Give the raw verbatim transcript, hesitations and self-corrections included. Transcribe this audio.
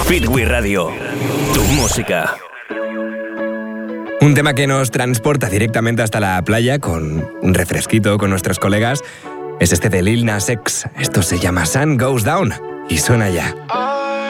Speedway Radio, tu música. Un tema que nos transporta directamente hasta la playa con un refresquito con nuestros colegas es este de Lil Nas X. Esto se llama Sun Goes Down y suena ya.